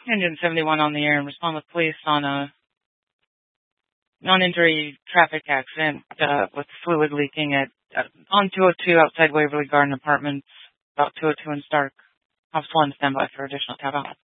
Engine 71 on the air and respond with police on a non-injury traffic accident with fluid leaking on 202 outside Waverly Garden Apartments, about 202 in Stark. Officer 1 standby for additional tab out.